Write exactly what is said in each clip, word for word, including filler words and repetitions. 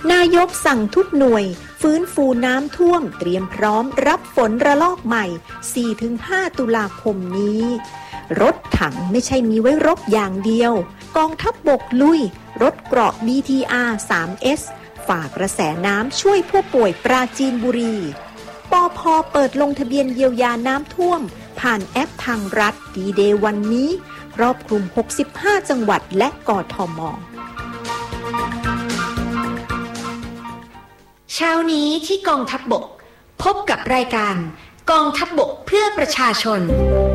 นายกสั่งทุกหน่วยฟื้นฟูน้ำท่วมเตรียมพร้อมรับฝนระลอกใหม่ สี่ถึงห้า ตุลาคมนี้รถถังไม่ใช่มีไว้รบอย่างเดียวกองทัพบกลุยรถเกราะ บี ที อาร์ ทรี เอส ฝ่ากระแสน้ำช่วยผู้ป่วยปราจีนบุรีปภ.เปิดลงทะเบียนเยียวยาน้ำท่วมผ่านแอปทางรัฐดีเดย์วันนี้ครอบคลุมหกสิบห้าจังหวัดและกทม. เช้านี้ที่กองทัพบกพบกับรายการกองทัพบกเพื่อประชาชน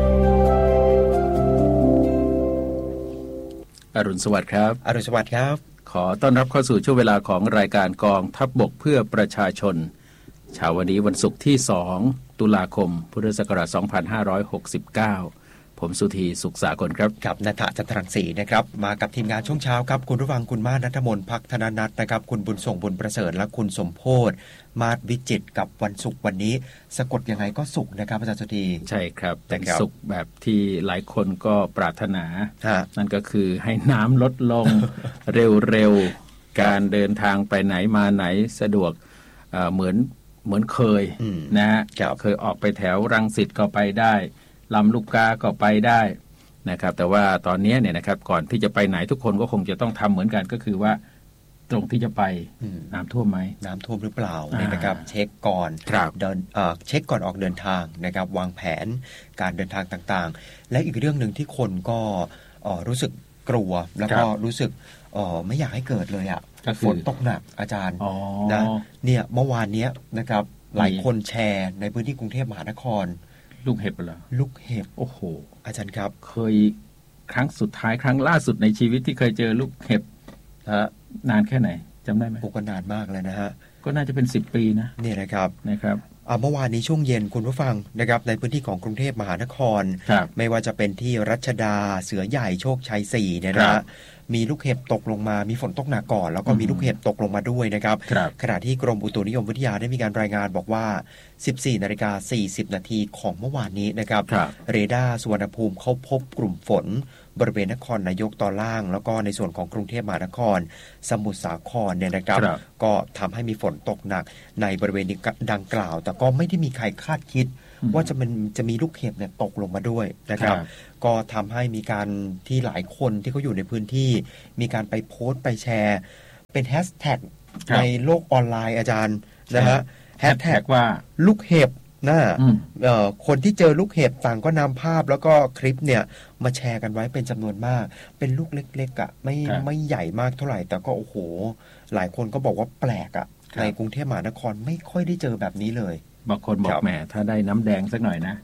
อรุณสวัสดิ์ครับอรุณสวัสดิ์ครับขอต้อนรับเข้าสู่ช่วงเวลาของรายการกองทัพบกเพื่อประชาชนเช้าวันนี้วันศุกร์ที่สองตุลาคมพุทธศักราชสองพันห้าร้อยหกสิบเก้าผมสุธีสุขสากลครับกับณัฐจันทรังสีนะครับมากับทีมงานช่วงเช้าครับคุณผู้ฟังคุณมาศ ณัฐมนต์ภักธนนัทนะครับคุณบุญส่งบุญประเสริฐและคุณสมโพธิ์มาศวิจิตรกับวันศุกร์วันนี้สะกดยังไงก็สุขนะครับอาจารย์สุธีใช่ครับแต่สุขแบบที่หลายคนก็ปรารถนานั่นก็คือให้น้ำลดลง เร็วๆการเดินทางไปไหนมาไหนสะดวกเหมือนเหมือนเคยนะเคยออกไปแถวรังสิตก็ไปได้ลำลูกกาก็ไปได้นะครับแต่ว่าตอนนี้เนี่ยนะครับก่อนที่จะไปไหนทุกคนก็คงจะต้องทำเหมือนกันก็คือว่าตรงที่จะไปน้ำท่วมไหมน้ำท่วมหรือเปล่าเนี่ยนะครับเช็คก่อนเดินเอ่อเช็คก่อนออกเดินทางนะครับวางแผนการเดินทางต่างๆและอีกเรื่องนึงที่คนก็รู้สึกกลัวแล้วก็รู้สึกไม่อยากให้เกิดเลยอ่ะฝนตกหนักอาจารย์นะเนี่ยเมื่อวานนี้นะครับหลายคนแชร์ในพื้นที่กรุงเทพมหานครลูกเห็บเหรอลูกเห็บโอ้โหอาจารย์ครับเคยครั้งสุดท้ายครั้งล่าสุดในชีวิตที่เคยเจอลูกเห็บฮะนานแค่ไหนจำได้ไหมโอ้ก็นานมากเลยนะฮะก็น่าจะเป็นสิบปีนะเนี่ยนะครับนะครับเมื่อวานนี้ช่วงเย็นคุณผู้ฟังนะครับในพื้นที่ของกรุงเทพมหานครไม่ว่าจะเป็นที่รัชดาเสือใหญ่โชคชัยสี่เนี่ยนะมีลูกเห็บตกลงมามีฝนตกหนักก่อนแล้วก็มีลูกเห็บตกลงมาด้วยนะครับขณะที่กรมอุตุนิยมวิทยาได้มีการรายงานบอกว่า สิบสี่นาฬิกาสี่สิบนาทีของเมื่อวานนี้นะครับเรดาร์สุวรรณภูมิเขาพบกลุ่มฝนบริเวณนครนายกตอนล่างแล้วก็ในส่วนของกรุงเทพมหานครสมุทรสาครเนี่ยนะครับก็ทำให้มีฝนตกหนักในบริเวณดังกล่าวแต่ก็ไม่ได้มีใครคาดคิดว่าจะมันจะมีลูกเห็บเนี่ยตกลงมาด้วยนะครับก็ทำให้มีการที่หลายคนที่เขาอยู่ในพื้นที่มีการไปโพสต์ไปแชร์เป็นแฮชแท็กในโลกออนไลน์อาจารย์นะฮะแฮชแท็กว่าลูกเห็บนะคนที่เจอลูกเห็บต่างก็นำภาพแล้วก็คลิปเนี่ยมาแชร์กันไว้เป็นจำนวนมากเป็นลูกเล็กๆอ่ะไม่ไม่ใหญ่มากเท่าไหร่แต่ก็โอ้โหหลายคนก็บอกว่าแปลกอ่ะในกรุงเทพมหานครไม่ค่อยได้เจอแบบนี้เลยบางคนบอกแหมถ้าได้น้ำแดงสักหน่อยนะ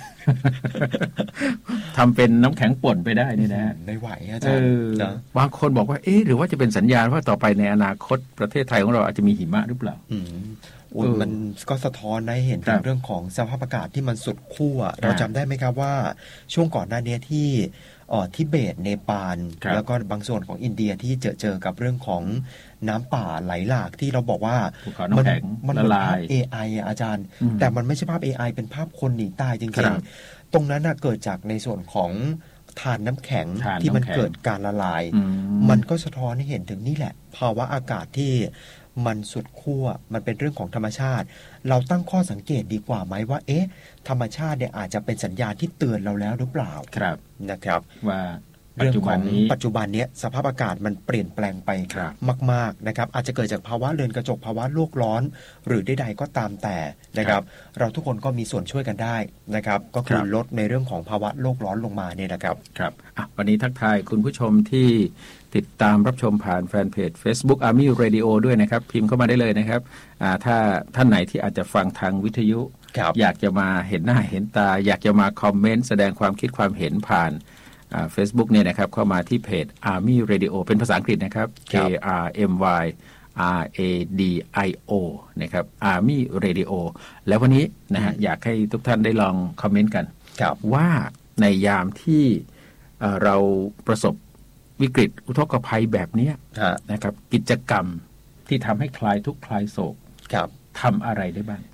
ทำเป็นน้ำแข็งป่นไปได้นี่นะไม่ไหวอาจารย์นะบางคนบอกว่าเอ๊ะหรือว่าจะเป็นสัญญาณว่าต่อไปในอนาคตประเทศไทยของเราอาจจะมีหิมะหรือเปล่าอืมมันก็สะท้อนให้เห็นถึงเรื่องของสภาพอากาศที่มันสุดขั้วเราจำได้ไหมครับว่าช่วงก่อนหน้านี้ที่ทิเบตเนปาลแล้วก็บางส่วนของอินเดียที่เจอเจอกับเรื่องของน้ำป่าไหลหลากที่เราบอกว่ามันมันเป็นภาพ เอ ไอ อาจารย์แต่มันไม่ใช่ภาพ เอ ไอ เป็นภาพคนหนีตายจริงๆตรงนั้นเกิดจากในส่วนของทานน้ำแข็งที่มันเกิดการละลายมันก็สะท้อนให้เห็นถึงนี่แหละภาวะอากาศที่มันสุดขั้วมันเป็นเรื่องของธรรมชาติเราตั้งข้อสังเกตดีกว่าไหมว่าเอ๊ะธรรมชาติเนี่ยอาจจะเป็นสัญญาณที่เตือนเราแล้วหรือเปล่าครับนะครับว่าเรื่องของปัจจุบันนี้สภาพอากาศมันเปลี่ยนแปลงไปมากๆนะครับอาจจะเกิดจากภาวะเรือนกระจกภาวะโลกร้อนหรือใดๆก็ตามแต่นะครับเราทุกคนก็มีส่วนช่วยกันได้นะครับก็คือลดในเรื่องของภาวะโลกร้อนลงมาเนี่ยนะครับครับวันนี้ทักทายคุณผู้ชมที่ติดตามรับชมผ่านแฟนเพจ Facebook Army Radio ด้วยนะครับพิมพ์เข้ามาได้เลยนะครับถ้าท่านไหนที่อาจจะฟังทางวิทยุอยากจะมาเห็นหน้าเห็นตาอยากจะมาคอมเมนต์แสดงความคิดความเห็นผ่านเฟซบุ๊กเนี่ยนะครับเข้ามาที่เพจ Army Radio เป็นภาษาอังกฤษนะครับ K R M Y R A D I O นะครับ Army Radio แล้ววันนี้นะฮะอยากให้ทุกท่านได้ลองคอมเมนต์กันว่าในยามที่เราประสบวิกฤตอุทกภัยแบบนี้นะครับกิจกรรมที่ทำให้คลายทุกข์คลายโศกทำอะไรได้บ้าง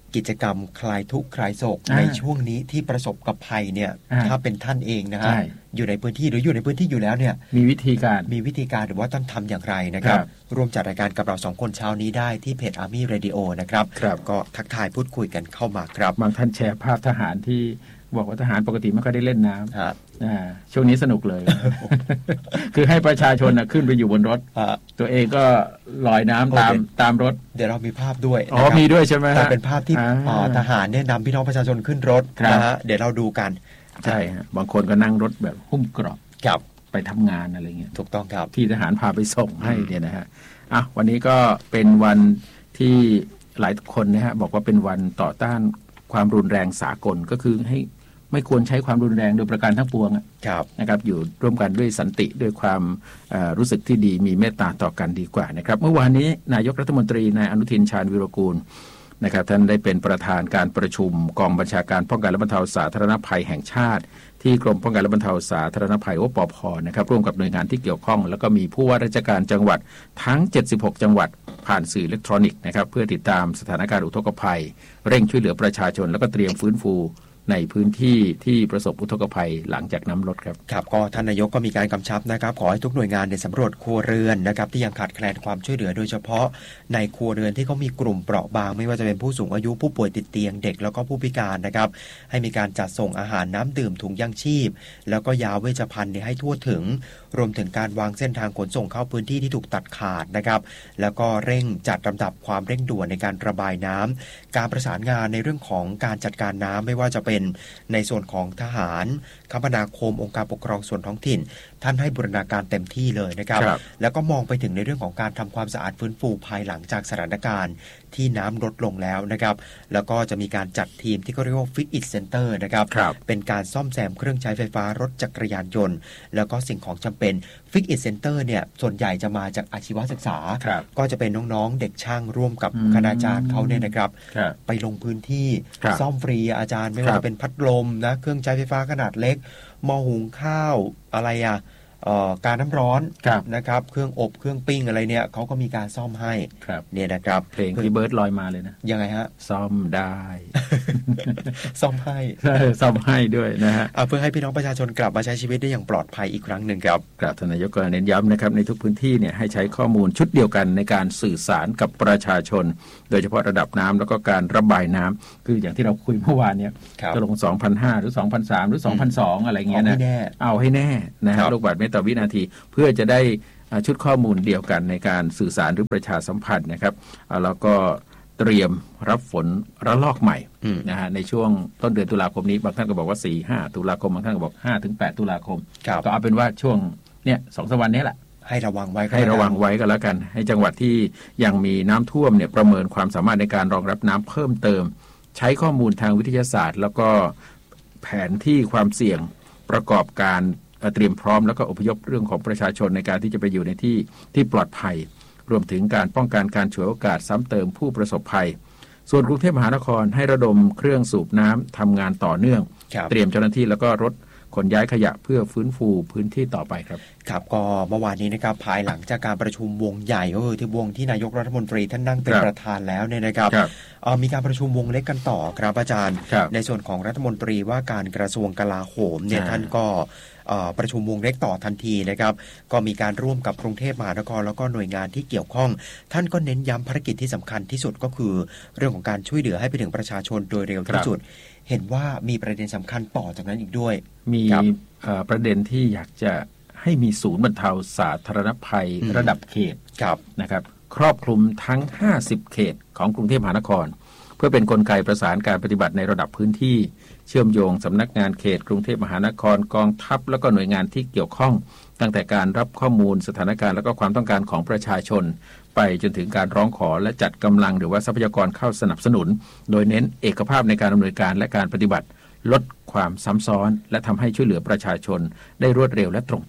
กิจกรรมคลายทุกข์คลายโศกในช่วงนี้ที่ประสบกับภัยเนี่ยถ้าเป็นท่านเองนะฮะอยู่ในพื้นที่หรืออยู่ในพื้นที่อยู่แล้วเนี่ยมีวิธีการมีวิธีการหรือว่าต้องทำอย่างไรนะครับร่วมจัดรายการกับเราสองคนเช้านี้ได้ที่เพจ Army Radio นะครับก็ทักทายพูดคุยกันเข้ามาครับบางท่านแชร์ภาพทหารที่บอกว่าทหารปกติไม่ค่อยได้เล่นน้ำช่วงนี้สนุกเลย คือให้ประชาชนขึ้นไปอยู่บนรถตัวเองก็ลอยน้ำตามตามรถเดี๋ยวเรามีภาพด้วยอ๋อมีด้วยใช่ไหมแต่เป็นภาพที่ทหารเนี่ยนำพี่น้องประชาชนขึ้นรถนะฮะเดี๋ยวเราดูกันใช่บางคนก็นั่งรถแบบหุ้มเกราะกับไปทำงานอะไรเงี้ยถูกต้องครับที่ทหารพาไปส่งให้เนี่ยนะฮะอ่ะวันนี้ก็เป็นวันที่หลายคนนะฮะบอกว่าเป็นวันต่อต้านความรุนแรงสากลก็คือให้ไม่ควรใช้ความรุนแรงโดยประการทั้งปวงนะครับอยู่ร่วมกันด้วยสันติด้วยความรู้สึกที่ดีมีเมตตาต่อกันดีกว่านะครับเมื่อวานนี้นายกรัฐมนตรีนายอนุทินชาญวิรากูลนะครับท่านได้เป็นประธานการประชุมกองบัญชาการป้องกันและบรรเทาสาธารณภัยแห่งชาติที่กรมป้องกันและบรรเทาสาธารณภัยโอปพ.นะครับร่วมกับหน่วยงานที่เกี่ยวข้องแล้วก็มีผู้ว่าราชการจังหวัดทั้งเจ็ดสิบหกจังหวัดผ่านสื่ออิเล็กทรอนิกส์นะครับเพื่อติดตามสถานการณ์อุทกภัยเร่งช่วยเหลือประชาชนแล้วก็เตรียมฟื้นฟูในพื้นที่ที่ประสบอุทกภัยหลังจากน้ำลดครับครับก็ท่านนายกก็มีการกำชับนะครับขอให้ทุกหน่วยงานในสำรวจครัวเรือนนะครับที่ยังขาดแคลนความช่วยเหลือโดยเฉพาะในครัวเรือนที่เขามีกลุ่มเปราะบางไม่ว่าจะเป็นผู้สูงอายุผู้ป่วยติดเตียงเด็กแล้วก็ผู้พิการนะครับให้มีการจัดส่งอาหารน้ำดื่มถุงยังชีพแล้วก็ยาเวชภัณฑ์ให้ทั่วถึงรวมถึงการวางเส้นทางขนส่งเข้าพื้นที่ที่ถูกตัดขาดนะครับแล้วก็เร่งจัดลำดับความเร่งด่วนในการระบายน้ำการประสานงานในเรื่องของการจัดการน้ำไม่ว่าจะเป็นในส่วนของทหารคมนาคมองค์การปกครองส่วนท้องถิ่นท่านให้บูรณาการเต็มที่เลยนะครับแล้วก็มองไปถึงในเรื่องของการทำความสะอาดฟื้นฟูภายหลังจากสถานการณ์ที่น้ำลดลงแล้วนะครับแล้วก็จะมีการจัดทีมที่เขาเรียกว่า Fix It Center นะครับเป็นการซ่อมแซมเครื่องใช้ไฟฟ้ารถจักรยานยนต์แล้วก็สิ่งของจำเป็น Fix It Center เนี่ยส่วนใหญ่จะมาจากอาชีวศึกษาก็จะเป็นน้องๆเด็กช่างร่วมกับคณาจารย์เขาเนี่ยนะครับไปลงพื้นที่ซ่อมฟรีอาจารย์ไม่ว่าจะเป็นพัดลมนะเครื่องใช้ไฟฟ้าขนาดเล็กหม้อหุงข้าวอะไรอ่ะการน้ำร้อนนะครับเครื่องอบเครื่องปิ้งอะไรเนี่ยเขาก็มีการซ่อมให้เนี่ยนะครับเพลงที่เบิร์ดลอยมาเลยนะยังไงฮะซ่อมได้ซ่อมให้ซ่อมให้ด้วยนะฮะเพื่อให้พี่น้องประชาชนกลับมาใช้ชีวิตได้อย่างปลอดภัยอีกครั้งหนึ่งครับกราบท่านนายกก็เน้นย้ำนะครับในทุกพื้นที่เนี่ยให้ใช้ข้อมูลชุดเดียวกันในการสื่อสารกับประชาชนโดยเฉพาะระดับน้ำแล้วก็การระบายน้ำคืออย่างที่เราคุยเมื่อวานเนี่ยจะลง สองพันห้าร้อย หรือ สองพันสามร้อย หรือ สองพันสองร้อย อะไรเงี้ยนะเอาให้แน่นะฮะลูกบาศก์เมตรต่อวินาทีเพื่อจะได้ชุดข้อมูลเดียวกันในการสื่อสารหรือประชาสัมพันธ์นะครับแล้วก็เตรียมรับฝนระลอกใหม่นะฮะในช่วงต้นเดือนตุลาคมนี้บางท่านก็บอกว่า สี่ถึงห้า ตุลาคมบางท่านก็บอก ห้าถึงแปด ตุลาคมก็เอาเป็นว่าช่วงเนี่ยสองสามวันนี้แหละให้ระวังไว้ให้ระวังไว้ก็แล้วกันให้จังหวัดที่ยังมีน้ำท่วมเนี่ยประเมินความสามารถในการรองรับน้ำเพิ่มเติมใช้ข้อมูลทางวิทยาศาสตร์แล้วก็แผนที่ความเสี่ยงประกอบการเตรียมพร้อมแล้วก็อพยพเรื่องของประชาชนในการที่จะไปอยู่ในที่ที่ปลอดภัยรวมถึงการป้องกันการฉวยโอกาสซ้ำเติมผู้ประสบภัยส่วนกรุงเทพมหานครให้ระดมเครื่องสูบน้ำทำงานต่อเนื่องเตรียมเจ้าหน้าที่แล้วก็รถขนย้ายขยะเพื่อฟื้นฟูพื้นที่ต่อไปครับครับก็เมื่อวานนี้นะครับภายหลังจากการประชุมวงใหญ่ก็คือที่วงที่นายกรัฐมนตรีท่านนั่งเป็นประธานแล้วเนี่ยนะครับมีการประชุมวงเล็กกันต่อครับอาจารย์ในส่วนของรัฐมนตรีว่าการกระทรวงกลาโหมเนี่ยท่านก็ประชุมวงเล็กต่อทันทีนะครับก็มีการร่วมกับกรุงเทพมหานครแล้วก็หน่วยงานที่เกี่ยวข้องท่านก็เน้นย้ำภารกิจที่สำคัญที่สุดก็คือเรื่องของการช่วยเหลือให้ไปถึงประชาชนโดยเร็วที่สุดเห็นว่ามีประเด็นสำคัญต่อจากนั้นอีกด้วยมีประเด็นที่อยากจะให้มีศูนย์บรรเทาสาธารณภัยระดับเขตนะครับครอบคลุมทั้งห้าสิบเขตของกรุงเทพมหานครเพื่อเป็นกลไกประสานการปฏิบัติในระดับพื้นที่เชื่อมโยงสำนักงานเขตกรุงเทพมหานครกองทัพแล้วก็หน่วยงานที่เกี่ยวข้องตั้งแต่การรับข้อมูลสถานการณ์แล้วก็ความต้องการของประชาชนไปจนถึงการร้องขอและจัดกำลังหรือว่าทรัพยากรเข้าสนับสนุนโดยเน้นเอกภาพในการดำเนินการและการปฏิบัติลดความซ้ำซ้อนและทำให้ช่วยเหลือประชาชนได้รวดเร็วและตรงจุดครับ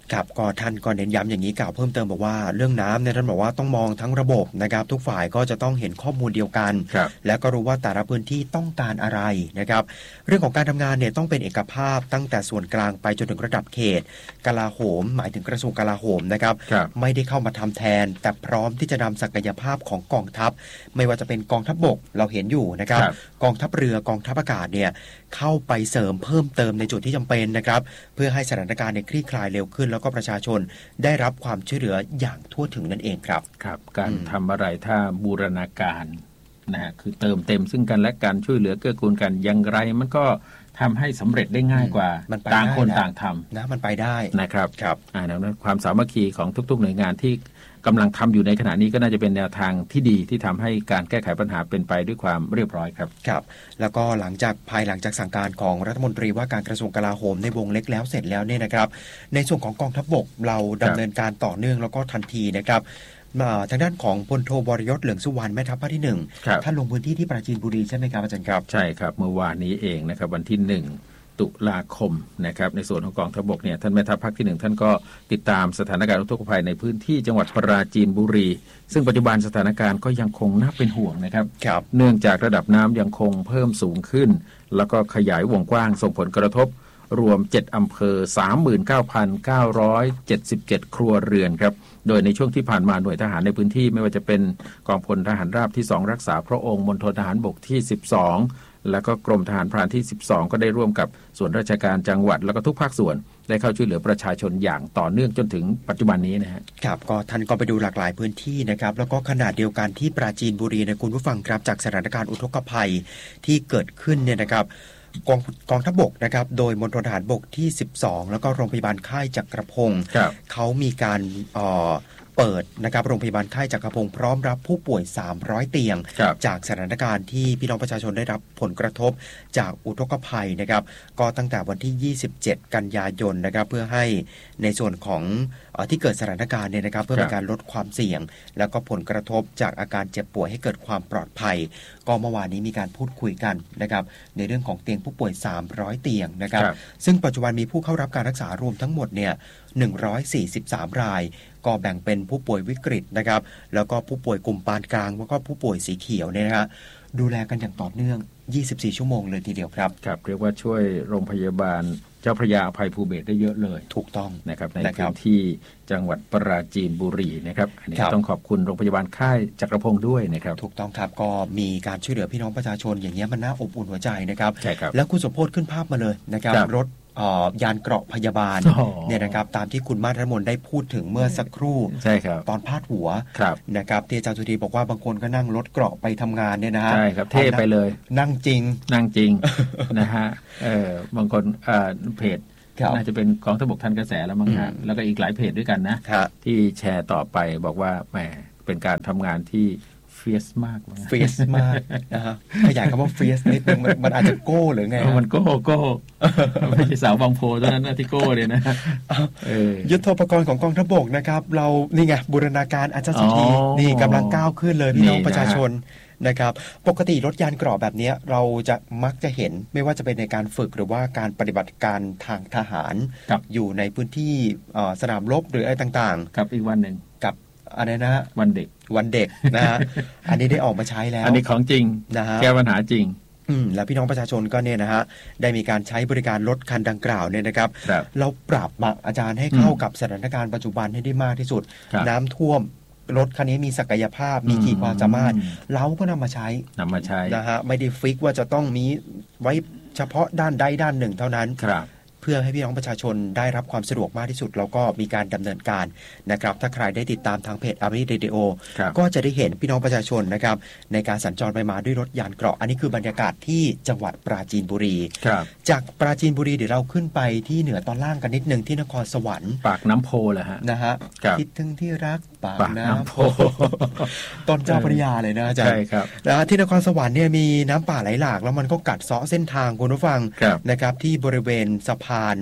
ครับก็ท่านก็เน้นย้ำอย่างนี้กล่าวเพิ่มเติมบอกว่าเรื่องน้ำเนี่ยท่านบอกว่าต้องมองทั้งระบบนะครับทุกฝ่ายก็จะต้องเห็นข้อมูลเดียวกันและก็รู้ว่าแต่ละพื้นที่ต้องการอะไรนะครับเรื่องของการทำงานเนี่ยต้องเป็นเอกภาพตั้งแต่ส่วนกลางไปจนถึงระดับเขตกลาโหมหมายถึงกระทรวงกลาโหมนะครับไม่ได้เข้ามาทำแทนแต่พร้อมที่จะนำศักยภาพของกองทัพไม่ว่าจะเป็นกองทัพบกเราเห็นอยู่นะครับกองทัพเรือกองทัพอากาศเนี่ยเข้าไปเสริมเพิ่มเติมในจุดที่จำเป็นนะครับเพื่อให้สถานการณ์ในคลี่คลายเร็วขึ้นแล้วก็ประชาชนได้รับความช่วยเหลืออย่างทั่วถึงนั่นเองครับครับการทำอะไรถ้าบูรณาการนะคือเติมเต็มซึ่งกันและกันช่วยเหลือเกื้อกูลกันอย่างไรมันก็ทำให้สำเร็จได้ง่ายกว่าต่างคนต่างทำนะมันไปได้นะครับครับอ่าดังนั้นความสามัคคีของทุกๆหน่วยงานที่กำลังทำอยู่ในขณะนี้ก็น่าจะเป็นแนวทางที่ดีที่ทำให้การแก้ไขปัญหาเป็นไปด้วยความเรียบร้อยครับครับแล้วก็หลังจากภายหลังจากสั่งการของรัฐมนตรีว่าการกระทรวงกลาโหมในวงเล็กแล้วเสร็จแล้วเนี่ยนะครับในส่วนของกองทัพบกเราดำเนินการต่อเนื่องแล้วก็ทันทีนะครับทางด้านของพลโทวรยศเหลืองสุวรรณแม่ทัพภาคที่หนึ่งท่านลงพื้นที่ที่ปราจีนบุรีใช่ไหมครับอาจารย์ครับใช่ครับเมื่อวานนี้เองนะครับวันที่หนึ่งตุลาคมนะครับในส่วนของกองทัพบกเนี่ยท่านแม่ทัพภาคที่หนึ่งท่านก็ติดตามสถานการณ์อุทกภัยในพื้นที่จังหวัดปราจีนบุรีซึ่งปัจจุบันสถานการณ์ก็ยังคงน่าเป็นห่วงนะครับเนื่องจากระดับน้ำยังคงเพิ่มสูงขึ้นแล้วก็ขยายวงกว้างส่งผลกระทบรวมเจ็ดอำเภอ สามหมื่นเก้าพันเก้าร้อยเจ็ดสิบเจ็ด ครัวเรือนครับโดยในช่วงที่ผ่านมาหน่วยทหารในพื้นที่ไม่ว่าจะเป็นกองพลทหารราบที่สองรักษาพระองค์มณฑลทหารบกที่สิบสองแล้วก็กรมทหารพรานที่สิบสองก็ได้ร่วมกับส่วนราชการจังหวัดแล้วก็ทุกภาคส่วนได้เข้าช่วยเหลือประชาชนอย่างต่อเนื่องจนถึงปัจจุบันนี้นะฮะครับก็ท่านก็ไปดูหลากหลายพื้นที่นะครับแล้วก็ขนาดเดียวกันที่ปราจีนบุรีนะคุณผู้ฟังครับจากสถานการณ์อุทกภัยที่เกิดขึ้นเนี่ยนะครับกองกองทัพบกนะครับโดยมณฑลทหารบกที่สิบสองแล้วก็โรงพยาบาลค่ายจักรพงศ์เขามีการเอ่อเปิดนะครับโรงพยาบาลค่ายจักรพงศ์พร้อมรับผู้ป่วยสามร้อยเตียงจากสถานการณ์ที่พี่น้องประชาชนได้รับผลกระทบจากอุทกภัยนะครับก็ตั้งแต่วันที่ยี่สิบเจ็ดกันยายนนะครับเพื่อให้ในส่วนของเอ่อที่เกิดสถานการณ์เนี่ยนะครับเพื่อเป็นการลดความเสี่ยงแล้วก็ผลกระทบจากอาการเจ็บป่วยให้เกิดความปลอดภัยก็เมื่อวานนี้มีการพูดคุยกันนะครับในเรื่องของเตียงผู้ป่วยสามร้อยเตียงนะครับซึ่งปัจจุบันมีผู้เข้ารับการรักษารวมทั้งหมดเนี่ยหนึ่งร้อยสี่สิบสามรายก็แบ่งเป็นผู้ป่วยวิกฤตนะครับแล้วก็ผู้ป่วยกลุ่มปานกลางแล้วก็ผู้ป่วยสีเขียวเนี่ยนะฮะดูแลกันอย่างต่อเนื่องยี่สิบสี่ชั่วโมงเลยทีเดียวครับครับเรียกว่าช่วยโรงพยาบาลเจ้าพระยาอภัยภูเบศรได้เยอะเลยถูกต้องนะครับในพื้นที่จังหวัดปราจีนบุรีนะครับอันนี้ต้องขอบคุณโรงพยาบาลค่ายจักรพงศ์ด้วยนะครับถูกต้องครับก็มีการช่วยเหลือพี่น้องประชาชนอย่างเงี้ยมันน่าอบอุ่นหัวใจนะครับใช่ครับแล้วคุณสมโพธิ์ขึ้นภาพมาเลยนะครับรถยานเกราะพยาบาลเนี่ยนะครับตามที่คุณมาธมนได้พูดถึงเมื่อสักครู่ใช่ครับตอนพาดหัวนะครับที่อาจารย์สุธีบอกว่าบางคนก็นั่งรถเกราะไปทำงานเนี่ยนะฮะใช่ครับเท่ไปเลยนั่งจริงนั่งจริง นะฮะเออบางคนเพจน่าจะเป็นกองทัพบกทันกระแสแล้วมั้งฮะแล้วก็อีกหลายเพจด้วยกันนะที่แชร์ต่อไปบอกว่าแหมเป็นการทำงานที่เฟียสมากเฟียสมากนะฮะขยายคำว่าเฟียสนิดนึงมันอาจจะโก้หรือไงมันโก้โก้ไม่ใช่สาวบางโพเท่านั้นนะที่โก้เลยนะยุทโธปกรณ์ของกองทัพบกนะครับเรานี่ไงบูรณาการอาจารย์สุธีนี่กำลังก้าวขึ้นเลยพี่น้องประชาชนนะครับปกติรถยานเกราะแบบนี้เราจะมักจะเห็นไม่ว่าจะเป็นในการฝึกหรือว่าการปฏิบัติการทางทหารอยู่ในพื้นที่สนามรบหรืออะไรต่างๆกับอีกวันหนึ่งกับอะไรนะวันเด็กวันเด็กนะฮะ อันนี้ได้ออกมาใช้แล้วอันนี้ของจริงนะฮะแก้ปัญหาจริงอืมแล้วพี่น้องประชาชนก็เนี่ยนะฮะได้มีการใช้บริการรถคันดังกล่าวเนี่ยนะครับเราปรับมาอาจารย์ให้เข้ากับสถานการณ์ปัจจุบันให้ได้มากที่สุดน้ำท่วมรถคันนี้มีศักยภาพมีขีดความสามารถเราก็นำมาใช้นำมาใช้นะฮะไม่ได้ฟิกว่าจะต้องมีไว้เฉพาะด้านใดด้านหนึ่งเท่านั้นเพื่อให้พี่น้องประชาชนได้รับความสะดวกมากที่สุดแล้วก็มีการดำเนินการนะครับถ้าใครได้ติดตามทางเพจ Army Radio ก็จะได้เห็นพี่น้องประชาชนนะครับในการสัญจรไปมาด้วยรถยานเกราะอันนี้คือบรรยากาศที่จังหวัดปราจีนบุรีจากปราจีนบุรีเดี๋ยวเราขึ้นไปที่เหนือตอนล่างกันนิดนึงที่นครสวรรค์ปากน้ำโพเหรอฮะนะฮะคิดถึงที่รักปากน้ำโพต้นเจ้าพระยาเลยนะอาจารย์ใช่ครับนะที่นครสวรรค์เนี่ยมีน้ำป่าไหลหลากแล้วมันก็กัดเซาะเส้นทางคุณผู้ฟังนะครับที่บริเวณสะพาน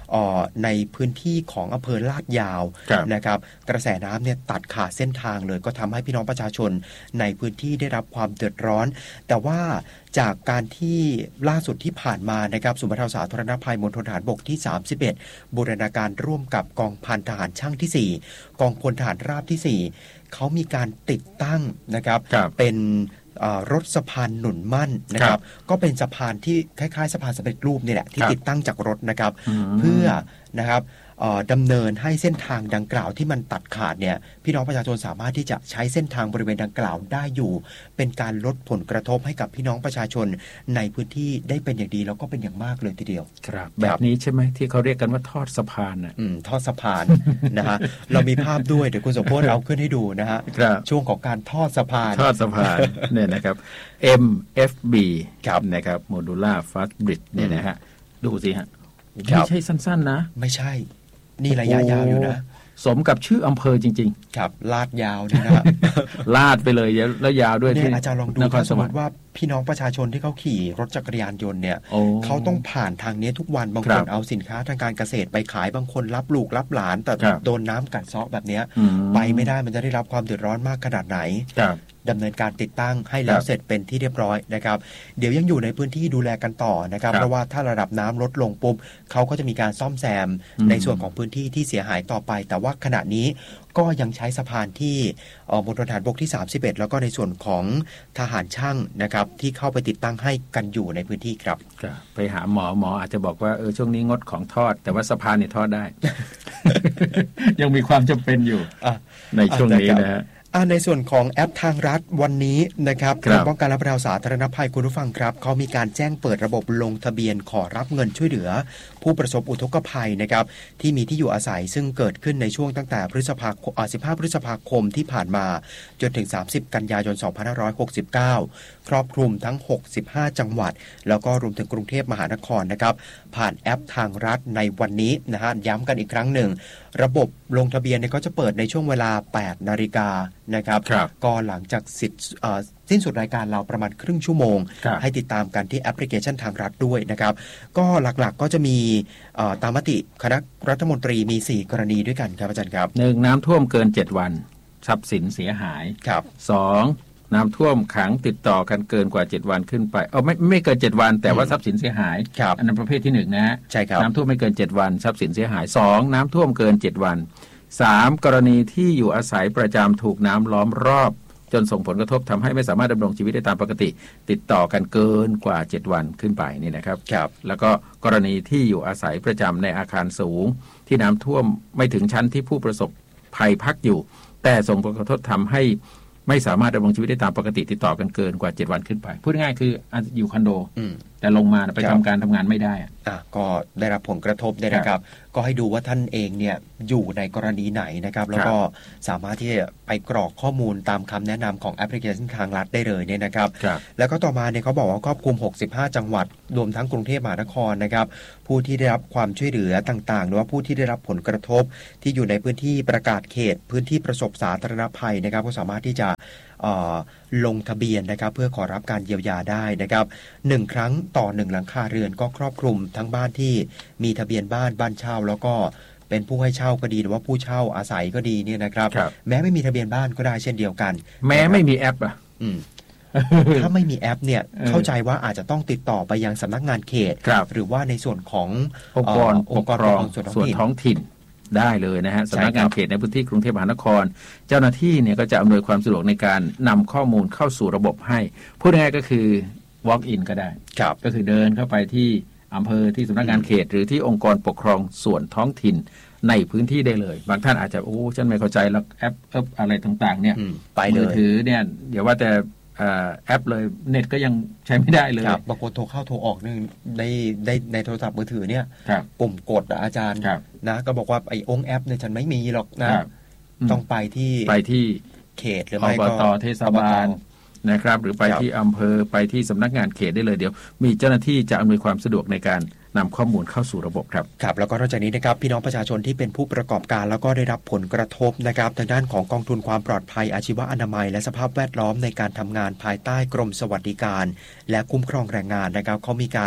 ในพื้นที่ของอำเภอลาดยาวนะครับกระแสน้ำเนี่ยตัดขาดเส้นทางเลยก็ทำให้พี่น้องประชาชนในพื้นที่ได้รับความเดือดร้อนแต่ว่าจากการที่ล่าสุดที่ผ่านมานะครับศูนย์บรรเทาสาธารณภัยมณฑลทหารบกที่สามสิบเอ็ดบูรณาการร่วมกับกองพันทหารช่างที่สี่กองพลทหารราบที่สี่เขามีการติดตั้งนะครับเป็นรถสะพานหนุนมั่นนะครับก็เป็นสะพานที่คล้ายๆสะพานสำเร็จรูปนี่แหละที่ติดตั้งจากรถนะครับเพื่อนะครับดำเนินให้เส้นทางดังกล่าวที่มันตัดขาดเนี่ยพี่น้องประชาชนสามารถที่จะใช้เส้นทางบริเวณดังกล่าวได้อยู่เป็นการลดผลกระทบให้กับพี่น้องประชาชนในพื้นที่ได้เป็นอย่างดีแล้วก็เป็นอย่างมากเลยทีเดียวครับแบบนี้ใช่ไหมที่เขาเรียกกันว่าทอดสะพานอ่ะทอดสะพาน นะฮะเรามีภาพด้วยเดี๋ยวคุณสมพจน์เอาขึ้นให้ดูนะฮะช่วงของการทอดสะพานทอดสะพานเนี่ยนะครับ เอ็ม เอฟ บี นะครับ Modular Fast Bridge เนี่ยนะฮะดูสิฮะไม่ใช่สั้นๆนะไม่ใช่นี่ระยะยาวอยู่นะสมกับชื่ออำเภอจริงๆครับลาดยาวนี่นะครับลาดไปเลยแล้วยาวด้วยที่อาจารย์ลองดูถ้าสมมติว่าพี่น้องประชาชนที่เขาขี่รถจักรยานยนต์เนี่ยเขาต้องผ่านทางนี้ทุกวันบางคนเอาสินค้าทางการเกษตรไปขายบางคนรับลูกรับหลานแต่โดนน้ำกัดเซาะแบบนี้ไปไม่ได้มันจะได้รับความเดือดร้อนมากขนาดไหนดำเนินการติดตั้งให้แล้วเสร็จเป็นที่เรียบร้อยนะครับเดี๋ยวยังอยู่ในพื้นที่ดูแลกันต่อนะครับเพราะว่าถ้าระดับน้ำลดลงปุ๊บเขาก็จะมีการซ่อมแซมในส่วนของพื้นที่ที่เสียหายต่อไปแต่ว่าขณะนี้ก็ยังใช้สะพานที่มณฑลทหารบกที่สามสิบเอ็ดแล้วก็ในส่วนของทหารช่างนะครับที่เข้าไปติดตั้งให้กันอยู่ในพื้นที่ครับไปหาหมอหมออาจจะบอกว่าเออช่วงนี้งดของทอดแต่ว่าสะพานเนี่ยทอดได้ ยังมีความจำเป็นอยู่ในช่วงนี้นะฮะในส่วนของแอปทางรัฐวันนี้นะครับกรมป้องกันและบรรเทาสาธารณภัยคุณผู้ฟังครับเขามีการแจ้งเปิดระบบลงทะเบียนขอรับเงินช่วยเหลือผู้ประสบอุทกภัยนะครับที่มีที่อยู่อาศัยซึ่งเกิดขึ้นในช่วงตั้งแต่พฤษภาคมสิบห้าพฤษภาคมที่ผ่านมาจนถึงสามสิบกันยายนสองพันห้าร้อยหกสิบเก้าครอบคลุมทั้งหกสิบห้าจังหวัดแล้วก็รวมถึงกรุงเทพมหานครนะครับผ่านแอปทางรัฐในวันนี้นะฮะย้ำกันอีกครั้งหนึ่งระบบลงทะเบียนเนี่ยก็จะเปิดในช่วงเวลา แปดนาฬิกานะครับก็หลังจากสิทธิ์สิ้นสุดรายการเราประมาณครึ่งชั่วโมงให้ติดตามกันที่แอปพลิเคชันทางรัฐด้วยนะครับก็หลักๆก็จะมีตามมติคณะรัฐมนตรีมีสี่กรณีด้วยกันครับอาจารย์ครับหนึ่งน้ำท่วมเกินเจ็ดวันทรัพย์สินเสียหายครับสองน้ำท่วมขังติดต่อกันเกินกว่าเจ็ดวันขึ้นไปเออไม่ไม่เกินเจ็ดวันแต่ว่าทรัพย์สินเสียหายอันนั้นประเภทที่หนึ่งนะฮะใช่ครับน้ำท่วมไม่เกินเจ็ดวันทรัพย์สินเสียหายสองน้ำท่วมเกินเจ็ดวันสามกรณีที่อยู่อาศัยประจำถูกน้ำล้อมรอบจนส่งผลกระทบทำให้ไม่สามารถดำรงชีวิตได้ตามปกติติดต่อกันเกินกว่าเจ็ดวันขึ้นไปนี่นะครับครับแล้วก็กรณีที่อยู่อาศัยประจำในอาคารสูงที่น้ำท่วมไม่ถึงชั้นที่ผู้ประสบภัยพักอยู่แต่ส่งผลกระทบทำให้ไม่สามารถดำรงชีวิตได้ตามปกติติดต่อกันเกินกว่าเจ็ดวันขึ้นไปพูดง่ายๆคืออยู่คอนโดแต่ลงมาไปทำการทำงานไม่ได้อ่ะก็ได้รับผลกระทบเนี่ยนะครับก็ให้ดูว่าท่านเองเนี่ยอยู่ในกรณีไหนนะครับแล้วก็สามารถที่จะไปกรอกข้อมูลตามคำแนะนำของแอปพลิเคชันทางรัฐได้เลยเนี่ยนะครับแล้วก็ต่อมาเนี่ยเขาบอกว่าครอบคลุมหกสิบห้าจังหวัดรวมทั้งกรุงเทพมหานครนะครับผู้ที่ได้รับความช่วยเหลือต่างๆหรือว่าผู้ที่ได้รับผลกระทบที่อยู่ในพื้นที่ประกาศเขตพื้นที่ประสบสาธารณภัยนะครับก็สามารถที่จะลงทะเบียนนะครับเพื่อขอรับการเยียวยาได้นะครับหนึ่งครั้งต่อหนึ่งหลังคาเรือนก็ครอบคลุมทั้งบ้านที่มีทะเบียนบ้านบ้านเช่าแล้วก็เป็นผู้ให้เช่าก็ดีหรือว่าผู้เช่าอาศัยก็ดีเนี่ยนะครับแม้ไม่มีทะเบียนบ้านก็ได้เช่นเดียวกันแม้ไม่มีแอปอ่ะถ้าไม่มีแอปเนี่ยเข้าใจว่าอาจจะต้องติดต่อไปยังสำนักงานเขตหรือว่าในส่วนขององค์กรองค์กรส่วนท้องถิ่นได้เลยนะฮะสำนักงานเขตในพื้นที่กรุงเทพมหานครเจ้าหน้าที่เนี่ยก็จะอำนวยความสะดวกในการนำข้อมูลเข้าสู่ระบบให้พูดง่ายๆก็คือ walk in ก็ได้ก็คือเดินเข้าไปที่อำเภอที่สำนักงานเขตหรือที่องค์กรปกครองส่วนท้องถิ่นในพื้นที่ได้เลยบางท่านอาจจะโอ้ฉันไม่เข้าใจแล้วแอปแอปอะไรต่างๆเนี่ยไปเลยมือถือเนี่ยเดี๋ยวว่าแต่แอปเลยเน็ตก็ยังใช้ไม่ได้เลยบางคนโทรเข้าโทรออกนึงในในในโทรศัพท์มือถือเนี่ยปุ่มกดอาจารย์นะก็บอกว่าไอ้องค์แอปเนี่ยฉันไม่มีหรอกนะต้องไปที่ไปที่เขตหรือไม่ก็อบต.เทศบาลนะครับหรือไปที่อำเภอไปที่สำนักงานเขตได้เลยเดี๋ยวมีเจ้าหน้าที่จะอำนวยความสะดวกในการนำข้อมูลเข้าสู่ระบบครับครับแล้วก็นอกจากนี้นะครับพี่น้องประชาชนที่เป็นผู้ประกอบการแล้วก็ได้รับผลกระทบนะครับทางด้านของกองทุนความปลอดภัยอาชีวะอนามัยและสภาพแวดล้อมในการทำงานภายใต้กรมสวัสดิการและคุ้มครองแรงงานนะครับเขามีการ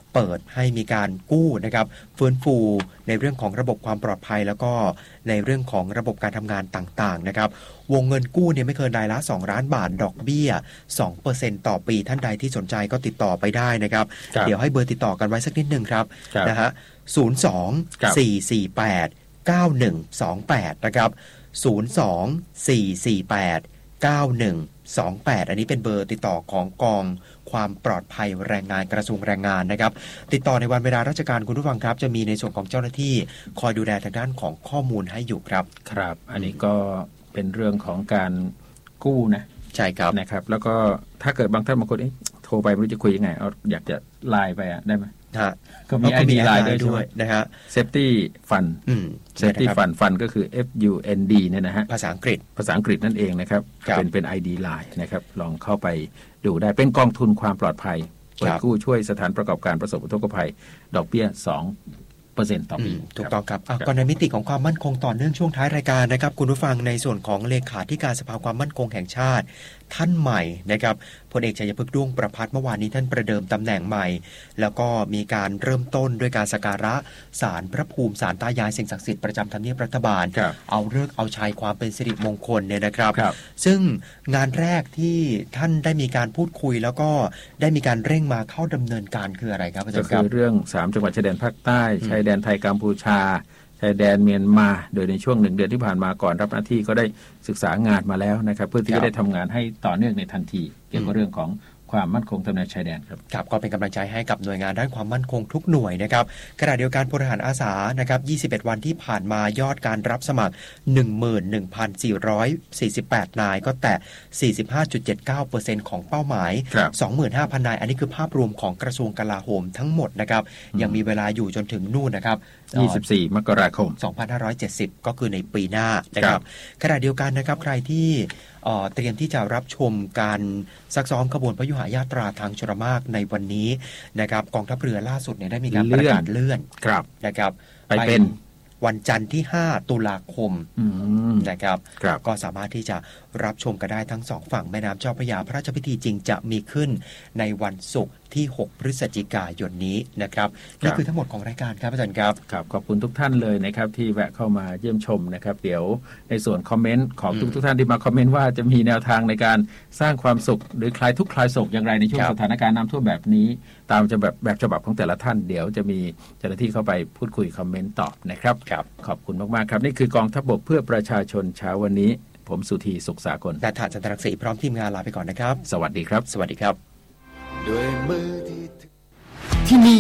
เปิดให้มีการกู้นะครับฟื้นฟูในเรื่องของระบบความปลอดภัยแล้วก็ในเรื่องของระบบการทำงานต่างๆนะครับวงเงินกู้เนี่ยไม่เกินรายละสองล้านบาทดอกเบี้ย สองเปอร์เซ็นต์ ต่อปีท่านใดที่สนใจก็ติดต่อไปได้นะครับเดี๋ยวให้เบอร์ติดต่อกันไว้สักนิดนึงครับนะฮะศูนย์ สอง สี่ สี่ แปด เก้า หนึ่ง สอง แปดนะครับศูนย์ สอง สี่ สี่ แปด เก้า หนึ่ง สอง แปดอันนี้เป็นเบอร์ติดต่อของกองความปลอดภัยแรงงานกระทรวงแรงงานนะครับติดต่อในวันเวลาราชการคุณผู้ฟังครับจะมีในส่วนของเจ้าหน้าที่คอยดูแลทางด้านของข้อมูลให้อยู่ครับครับอันนี้ก็เป็นเรื่องของการกู้นะใช่ครับนะครับแล้วก็ถ้าเกิดบางท่านบางคนโทรไปไม่รู้จะคุยยังไงเอาอยากจะไลน์ไปอ่ะได้ไหมก็มี ไอ ดี ไลน์ด้วยนะฮะ Safety Fund Safety Fund Fund ก็คือ F U N D เนี่ยนะฮะภาษาอังกฤษภาษาอังกฤษนั่นเองนะครับเป็นเป็น ไอ ดี ไลน์นะครับลองเข้าไปดูได้เป็นกองทุนความปลอดภัยเปิดกู้ช่วยสถานประกอบการประสบอุทกภัยดอกเบี้ยสองเปอร์เซ็นต์ ต่อปีถูกต้องครับก่อนในมิติของความมั่นคงต่อเนื่องช่วงท้ายรายการนะครับคุณผู้ฟังในส่วนของเลขาธิการสภาความมั่นคงแห่งชาติท่านใหม่นะครับพลเอกชัยพฤกษ์ด้วงประภัสเมื่อวานนี้ท่านประเดิมตำแหน่งใหม่แล้วก็มีการเริ่มต้นด้วยการสักการะศาลพระภูมิศาลตายายสิ่งศักดิ์สิทธิ์ประจำทำเนียบรัฐบาลเอาฤกษ์เอาชัยความเป็นสิริมงคลเนี่ยนะครับซึ่งงานแรกที่ท่านได้มีการพูดคุยแล้วก็ได้มีการเร่งมาเข้าดำเนินการคืออะไรครับอาจารย์ครับก็คือเรื่องสามจังหวัดชายแดนภาคใต้ชายแดนไทยกัมพูชาชายแดนเมียนมาโดยในช่วงหนึ่งเดือนที่ผ่านมาก่อนรับหน้าที่ก็ได้ศึกษางานมาแล้วนะครับเพื่อที่จะได้ทำงานให้ต่อเนื่องในทันทีเกี่ยวกับเรื่องของความมั่นคงตามแนวชายแดนครับครับก็เป็นกำลังใจให้กับหน่วยงานด้านความมั่นคงทุกหน่วยนะครับขณะเดียวกันพลทหารอาสานะครับยี่สิบเอ็ดวันที่ผ่านมายอดการรับสมัคร หนึ่งหมื่นหนึ่งพันสี่ร้อยสี่สิบแปด นายก็แตะ สี่สิบห้าจุดเจ็ดเก้าเปอร์เซ็นต์ ของเป้าหมาย สองหมื่นห้าพัน นายอันนี้คือภาพรวมของกระทรวงกลาโหมทั้งหมดนะครับยังมีเวลาอยู่จนถึงนู่นนะครับยี่สิบสี่มกราคมสองพันห้าร้อยเจ็ดสิบก็คือในปีหน้านะครับขณะเดียวกันนะครับใครที่เตรียมที่จะรับชมการซักซ้อมขบวนพยุหญาตราทางชลมารในวันนี้นะครับกองทัพเรือล่าสุดเนี่ยได้มีการประกาศเลื่อนนะครับไปเป็นวันจันทร์ที่ห้าตุลาคมนะครับก็สามารถที่จะรับชมกันได้ทั้งสองฝั่งแม่น้ำเจ้าพระยาพระราชพิธีจริงจะมีขึ้นในวันศุกร์ที่หกพฤศจิกายนนี้นะครับนี่คือทั้งหมดของรายการครับอาจารย์ครับครับขอบคุณทุกท่านเลยนะครับที่แวะเข้ามาเยี่ยมชมนะครับเดี๋ยวในส่วนคอมเมนต์ของทุกทุกท่านที่มาคอมเมนต์ว่าจะมีแนวทางในการสร้างความสุขหรือคลายทุกข์คลายโศกอย่างไรในช่วงสถานการณ์น้ำท่วมแบบนี้ตามจะแบบแบบฉบับของแต่ละท่านเดี๋ยวจะมีเจ้าหน้าที่เข้าไปพูดคุยคอมเมนต์ตอบนะครับขอบคุณมากๆครับนี่คือกองทัพบกเพื่อประชาชนเช้าวันนี้ผมสุธีสุขสากลและฐานจันทรังสีพร้อมทีมงานลาไปก่อนนะครับสวัสดีครับสวัสดีครับด้วยมือที่นี่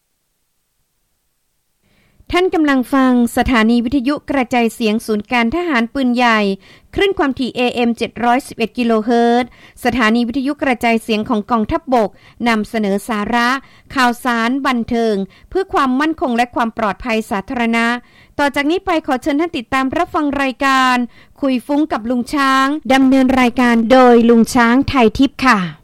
ท่านกำลังฟังสถานีวิทยุกระจายเสียงศูนย์การทหารปืนใหญ่คลื่นความถี่ เอ เอ็ม เจ็ดร้อยสิบเอ็ด กิโลเฮิรตซ์สถานีวิทยุกระจายเสียงของกองทัพบกนำเสนอสาระข่าวสารบันเทิงเพื่อความมั่นคงและความปลอดภัยสาธารณะต่อจากนี้ไปขอเชิญท่านติดตามรับฟังรายการคุยฟุ้งกับลุงช้างดำเนินรายการโดยลุงช้างไทยทิพย์ค่ะ